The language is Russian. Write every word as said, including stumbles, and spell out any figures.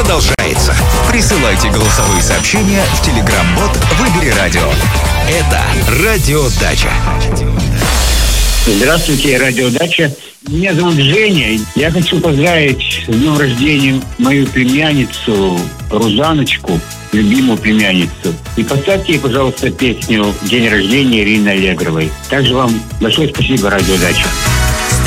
продолжается. Присылайте голосовые сообщения в Telegram-бот «Выбери радио». Это «Радиодача». Здравствуйте, «Радиодача». Меня зовут Женя. Я хочу поздравить с днем рождения мою племянницу Рузаночку, любимую племянницу. И поставьте ей, пожалуйста, песню «День рождения» Ирины Аллегровой. Также вам большое спасибо, «Радиодача».